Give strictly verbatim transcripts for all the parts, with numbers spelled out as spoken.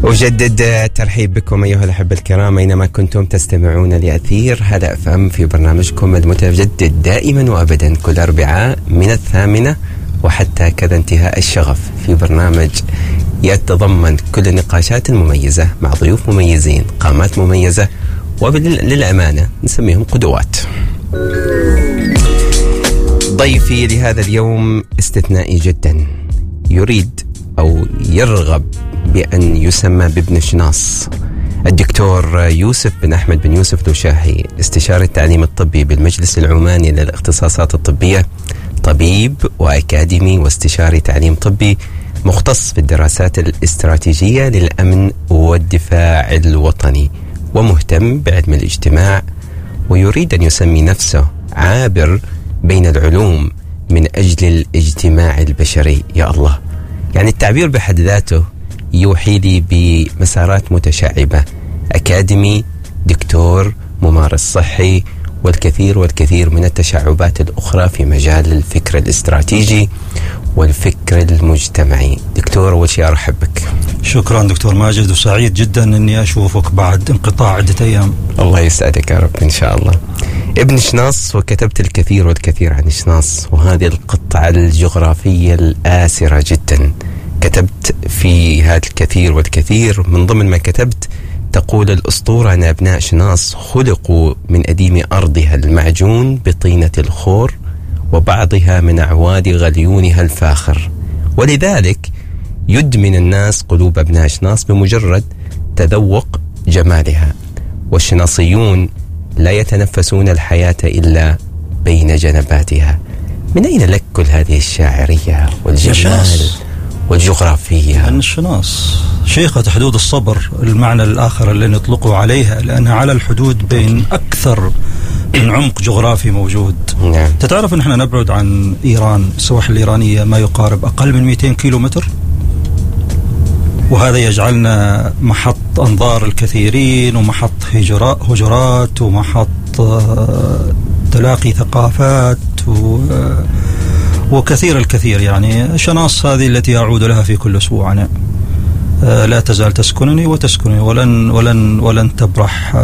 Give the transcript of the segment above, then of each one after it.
أجدد الترحيب بكم أيها الأحبة الكرام أينما كنتم تستمعون لأثير هلا اف ام في برنامجكم المتجدد دائما وأبدا كل أربعاء من الثامنة وحتى كذا انتهاء الشغف، في برنامج يتضمن كل النقاشات المميزة مع ضيوف مميزين، قامات مميزة، وللأمانة نسميهم قدوات. ضيفي لهذا اليوم استثنائي جدا، يريد أو يرغب بأن يسمى بابن شناص. الدكتور يوسف بن أحمد بن يوسف الدوشاحي، استشاري التعليم الطبي بالمجلس العماني للاختصاصات الطبية، طبيب وأكاديمي واستشاري تعليم طبي مختص في الدراسات الاستراتيجية للأمن والدفاع الوطني، ومهتم بعلم الاجتماع، ويريد أن يسمي نفسه عابر بين العلوم من أجل الاجتماع البشري. يا الله، يعني التعبير بحد ذاته يوحي لي بمسارات متشعبة: أكاديمي، دكتور، ممارس صحي، والكثير والكثير من التشعبات الأخرى في مجال الفكر الاستراتيجي والفكر المجتمعي. دكتور، أول شيء أرحب بك. شكرا دكتور ماجد، وسعيد جدا أني أشوفك بعد انقطاع عدة أيام. الله يسعدك يا رب إن شاء الله. ابن شناص، وكتبت الكثير والكثير عن شناص وهذه القطعة الجغرافية الآسرة جدا. كتبت في هذا الكثير والكثير، من ضمن ما كتبت تقول الأسطورة أن أبناء شناص خلقوا من أديم أرضها المعجون بطينة الخور وبعضها من أعواد غليونها الفاخر، ولذلك يدمن الناس قلوب أبناء شناص بمجرد تذوق جمالها، والشناصيون لا يتنفسون الحياة إلا بين جنباتها. من أين لك كل هذه الشاعرية والجمال والجغرافية؟ أن الشناص شيخة حدود الصبر، المعنى الآخر اللي نطلقه عليها، لأنها على الحدود بين أكثر من عمق جغرافي موجود. نعم. تتعرف أن احنا نبعد عن إيران، السواحل الإيرانية ما يقارب أقل من مئتين كيلو متر، وهذا يجعلنا محط أنظار الكثيرين ومحط هجرات ومحط تلاقي ثقافات و وكثير الكثير. يعني شناص هذه التي أعود لها في كل أسبوع أنا لا تزال تسكنني وتسكنني، ولن ولن ولن تبرح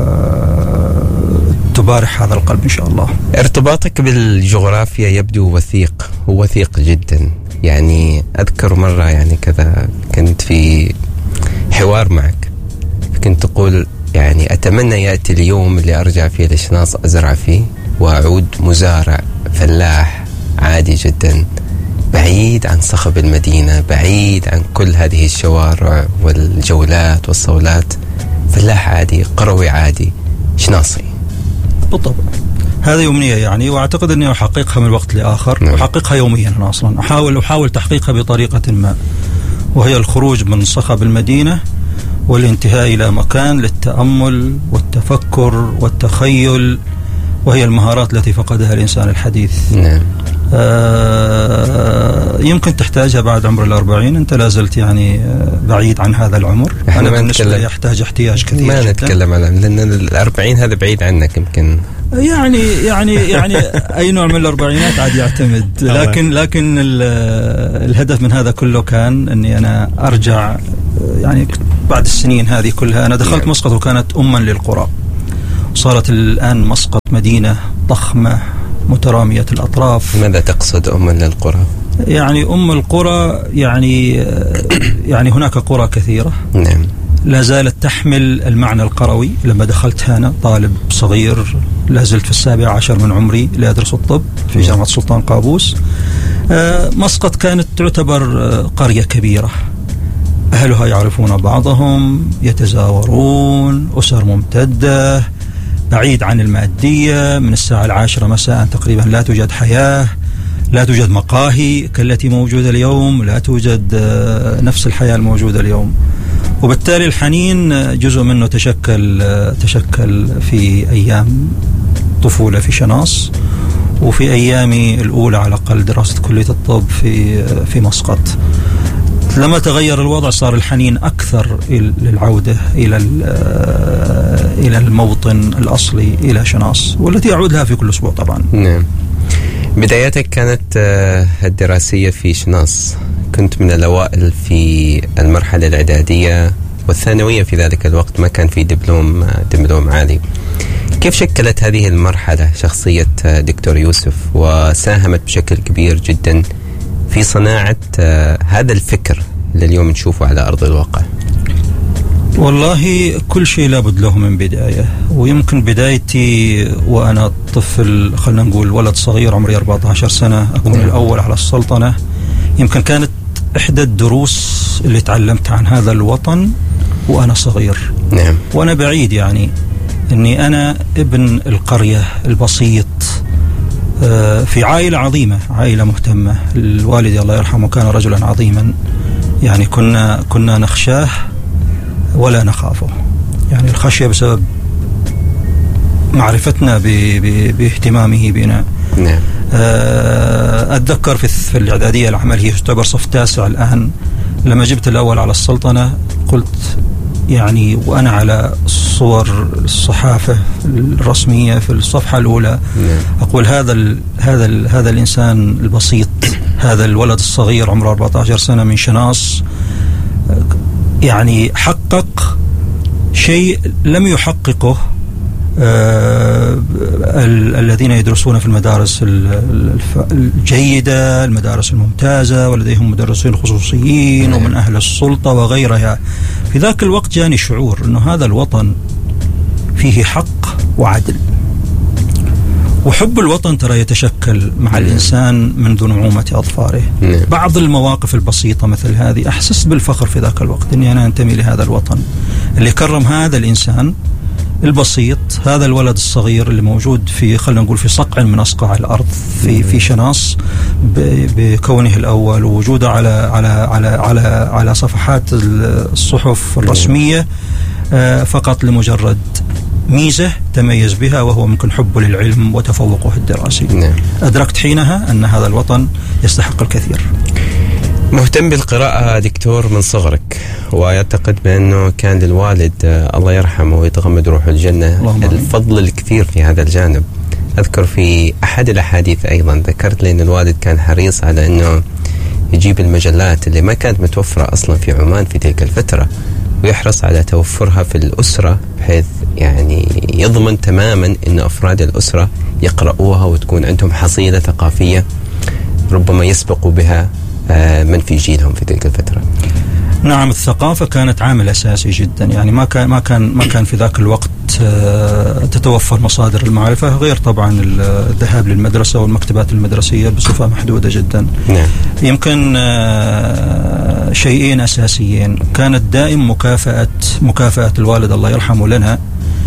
تبارح هذا القلب إن شاء الله. ارتباطك بالجغرافيا يبدو وثيق، ووثيق جدا. يعني أذكر مرة يعني كذا كنت في حوار معك، كنت تقول يعني أتمنى يأتي اليوم اللي أرجع فيه لشناص أزرع فيه وأعود مزارع فلاح عادي جدا، بعيد عن صخب المدينة، بعيد عن كل هذه الشوارع والجولات والصولات، فلاح عادي قروي عادي شناصي. بالطبع هذه أمنية يعني، وأعتقد أني أحققها من وقت لآخر. نعم. أحققها يوميا أنا أصلا أحاول أحاول تحقيقها بطريقة ما، وهي الخروج من صخب المدينة والانتهاء إلى مكان للتأمل والتفكر والتخيل، وهي المهارات التي فقدها الإنسان الحديث. نعم. آه يمكن تحتاجها بعد عمر الأربعين. أنت لازلت يعني بعيد عن هذا العمر. أنا بالنسبة لي أحتاج احتياج كثير ما جدا. نتكلم عنه لأن الأربعين هذا بعيد عنك يمكن. يعني يعني يعني أي نوع من الأربعينات عاد يعتمد، لكن لكن الهدف من هذا كله كان أني أنا أرجع. يعني بعد السنين هذه كلها أنا دخلت مسقط وكانت أما للقرى، صارت الآن مسقط مدينة ضخمة مترامية الأطراف. ماذا تقصد أما للقرى؟ يعني أم القرى يعني يعني هناك قرى كثيرة. نعم. لا زالت تحمل المعنى القروي. لما دخلت هنا طالب صغير، لا زلت في السابع عشر من عمري لأدرس الطب في جامعة سلطان قابوس. مسقط كانت تعتبر قرية كبيرة، أهلها يعرفون بعضهم، يتزاورون، أسر ممتدة، بعيد عن المادية. من الساعة العاشرة مساء تقريبا لا توجد حياة، لا توجد مقاهي كالتي موجودة اليوم، لا توجد نفس الحياة الموجودة اليوم. وبالتالي الحنين جزء منه تشكل تشكل في أيام طفولة في شناص، وفي أيامي الأولى على الأقل دراسة كلية الطب في في مسقط. لما تغير الوضع صار الحنين أكثر للعودة إلى إلى الموطن الأصلي، إلى شناص، والتي أعود لها في كل أسبوع طبعا. نعم. بدايتك كانت الدراسية في شناص، كنت من الأوائل في المرحلة الإعدادية والثانوية في ذلك الوقت ما كان في دبلوم دبلوم عالي. كيف شكلت هذه المرحلة شخصية دكتور يوسف وساهمت بشكل كبير جدا في صناعة هذا الفكر اللي اليوم نشوفه على أرض الواقع؟ والله كل شيء لابد له من بداية، ويمكن بدايتي وأنا طفل، خلنا نقول ولد صغير عمري أربعة عشر سنة أكون نعم. الأول على السلطنة. يمكن كانت إحدى الدروس اللي تعلمت عن هذا الوطن وأنا صغير نعم. وأنا بعيد، يعني أني أنا ابن القرية البسيط في عائلة عظيمة، عائلة مهتمة. الوالد الله يرحمه كان رجلا عظيما، يعني كنا كنا نخشاه ولا نخافه، يعني الخشية بسبب معرفتنا باهتمامه بنا. نعم. أتذكر في في الإعدادية العمل، هي تعتبر صف تاسع الآن، لما جبت الأول على السلطنة قلت يعني، وأنا على صور الصحافة الرسمية في الصفحة الأولى نعم. أقول هذا ال هذا ال هذا الإنسان البسيط، هذا الولد الصغير عمره أربعة عشر سنة من شناص، يعني حقق شيء لم يحققه آه الذين يدرسون في المدارس الجيدة، المدارس الممتازة، ولديهم مدرسين خصوصيين ومن أهل السلطة وغيرها. في ذاك الوقت جاني شعور أنه هذا الوطن فيه حق وعدل، وحب الوطن ترى يتشكل مع الإنسان منذ نعومة أظفاره. بعض المواقف البسيطة مثل هذه أحسست بالفخر في ذاك الوقت أني أنا أنتمي لهذا الوطن اللي كرم هذا الإنسان البسيط، هذا الولد الصغير اللي موجود في، خلينا نقول في صقع من أصقاع الأرض في في شناص، بكونه الأول ووجوده على على على على على صفحات الصحف الرسمية فقط لمجرد ميزة تميز بها، وهو ممكن حبه للعلم وتفوقه الدراسي. نعم. أدركت حينها أن هذا الوطن يستحق الكثير. مهتم بالقراءة دكتور من صغرك، ويعتقد بأنه كان للوالد الله يرحمه ويتغمد روحه الجنة الفضل الكثير في هذا الجانب. أذكر في أحد الأحاديث أيضا ذكرت لي أن الوالد كان حريص على أنه يجيب المجلات اللي ما كانت متوفرة أصلا في عمان في تلك الفترة، ويحرص على توفرها في الأسرة بحيث يعني يضمن تماما أن أفراد الأسرة يقرؤوها وتكون عندهم حصيلة ثقافية ربما يسبقوا بها من في جيلهم في تلك الفترة. نعم، الثقافة كانت عامل أساسي جدا، يعني ما كان ما كان ما كان في ذاك الوقت تتوفر مصادر المعرفة غير طبعا الذهاب للمدرسة والمكتبات المدرسية بصفة محدودة جدا. نعم. يمكن شيئين أساسيين كانت دائم مكافأة مكافأة الوالد الله يرحمه لنا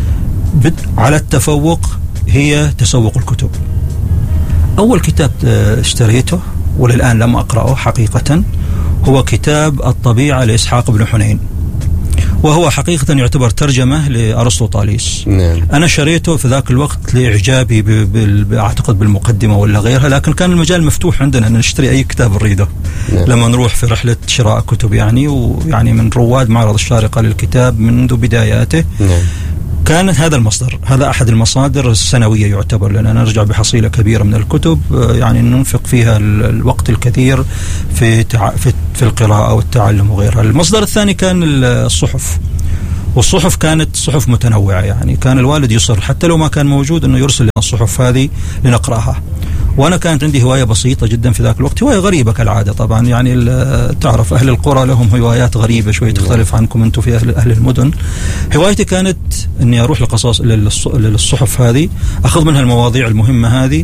على التفوق، هي تسوق الكتب. أول كتاب اشتريته وللآن لم أقرأه حقيقة هو كتاب الطبيعة لإسحاق بن حنين، وهو حقيقة يعتبر ترجمة لأرسطو طاليس. نعم. أنا شريته في ذاك الوقت لإعجابي أعتقد بالمقدمة ولا غيرها، لكن كان المجال مفتوح عندنا أن نشتري أي كتاب نريده. نعم. لما نروح في رحلة شراء كتب يعني، ويعني من رواد معرض الشارقة للكتاب منذ بداياته. نعم. كان هذا المصدر، هذا أحد المصادر السنوية يعتبر لنا، نرجع بحصيلة كبيرة من الكتب، يعني ننفق فيها الوقت الكثير في في في القراءة والتعلم وغيرها. المصدر الثاني كان الصحف، والصحف كانت صحف متنوعة، يعني كان الوالد يصر حتى لو ما كان موجود أنه يرسل لنا الصحف هذه لنقرأها. وأنا كانت عندي هواية بسيطة جدا في ذاك الوقت، هواية غريبة كالعادة طبعا، يعني تعرف أهل القرى لهم هوايات غريبة شوي تختلف عنكم أنتم في أهل, أهل المدن. هوايتي كانت أني أروح لقصاص للصحف هذه، أخذ منها المواضيع المهمة هذه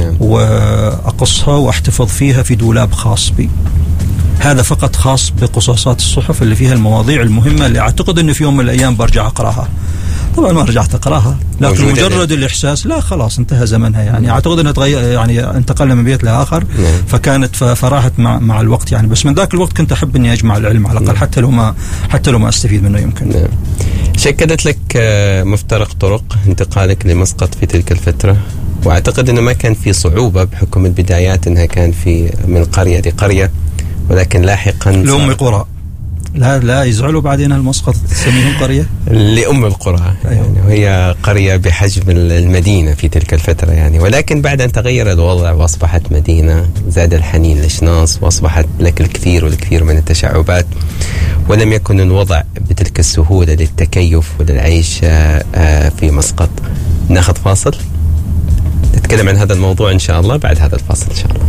وأقصها وأحتفظ فيها في دولاب خاص بي، هذا فقط خاص بقصاصات الصحف اللي فيها المواضيع المهمة اللي أعتقد أنه في يوم من الأيام برجع أقرأها. طبعا ما رجعت أقرأها، لكن مجرد الإحساس لا خلاص انتهى زمنها، يعني أعتقد أنها تغير، يعني انتقلنا من بيت لآخر. نعم. فكانت فراحت مع مع الوقت يعني، بس من ذاك الوقت كنت أحب إني أجمع العلم على الأقل، حتى لو ما حتى لو ما أستفيد منه يمكن. نعم. شكلت لك مفترق طرق انتقالك لمسقط في تلك الفترة، وأعتقد أنه ما كان في صعوبة بحكم البدايات، أنها كان في من قرية لقرية، ولكن لاحقا لأم قرى لا لا يزعلوا بعدين المسقط تسميهم قرية لأم القرى. أيوة. يعني وهي قرية بحجم المدينة في تلك الفترة يعني، ولكن بعد أن تغير الوضع وأصبحت مدينة زاد الحنين لشناص، وأصبحت لك الكثير والكثير من التشعبات، ولم يكن الوضع بتلك السهولة للتكيف وللعيش في مسقط. ناخذ فاصل نتكلم عن هذا الموضوع إن شاء الله بعد هذا الفاصل إن شاء الله.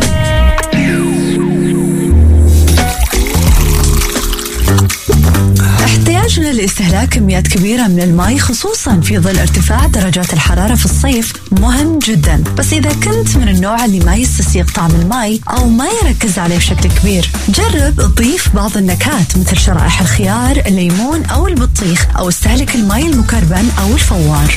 احتياجنا لاستهلاك كميات كبيرة من الماء خصوصا في ظل ارتفاع درجات الحرارة في الصيف مهم جدا، بس إذا كنت من النوع اللي ما يستسيغ طعم الماء أو ما يركز عليه بشكل كبير، جرب تضيف بعض النكهات مثل شرائح الخيار، الليمون أو البطيخ، أو استهلك الماء المكربن أو الفوار.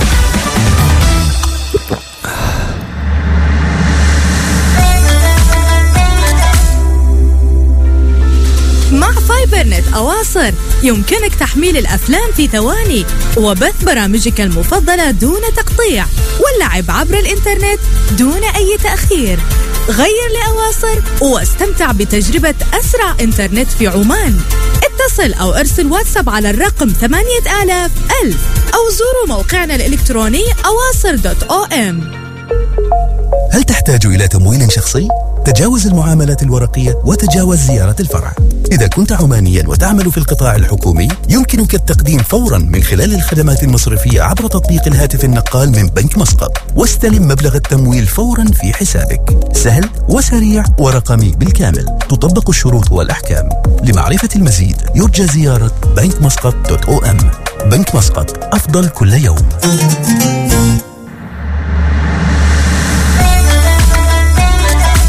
مع فايبرنت أواصر يمكنك تحميل الأفلام في ثواني وبث برامجك المفضلة دون تقطيع واللعب عبر الإنترنت دون أي تأخير. غير لأواصر واستمتع بتجربة أسرع إنترنت في عمان. اتصل أو ارسل واتساب على الرقم ثمانية آلاف ألف أو زوروا موقعنا الإلكتروني أواصر دوت أو إم. هل تحتاج إلى تمويل شخصي؟ تجاوز المعاملات الورقية وتجاوز زيارة الفرع. إذا كنت عمانيا وتعمل في القطاع الحكومي يمكنك التقديم فورا من خلال الخدمات المصرفية عبر تطبيق الهاتف النقال من بنك مسقط، واستلم مبلغ التمويل فورا في حسابك. سهل وسريع ورقمي بالكامل. تطبق الشروط والأحكام. لمعرفة المزيد يرجى زيارة بنك مسقط دوت أو إم. بنك مسقط، أفضل كل يوم.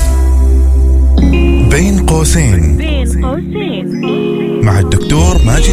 بين قوسين مع الدكتور ماجد